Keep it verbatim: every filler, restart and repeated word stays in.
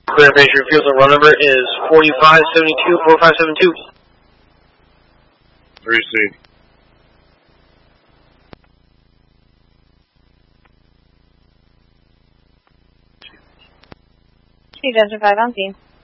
Clear Patriot Field, the run number is forty-five seventy-two, forty-five seventy-two. Receive. Delta five on scene.